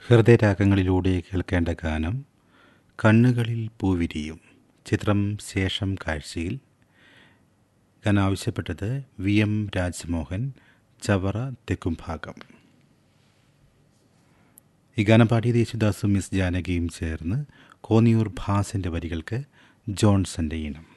ഹൃദയരാഗങ്ങളിലൂടെ കേൾക്കേണ്ട ഗാനം കണ്ണുകളിൽ പൂവിരിയും, ചിത്രം ശേഷം കാഴ്ചയിൽ. ഗാനം ആവശ്യപ്പെട്ടത് VM രാജ്മോഹൻ, ചവറ തെക്കുംഭാഗം. ഈ ഗാനം പാടിയത് യേശുദാസും മിസ് ജാനകിയും ചേർന്ന്. കോന്നിയൂർ ഭാസിൻ്റെ വരികൾക്ക് ജോൺസന്റെ ഈണം.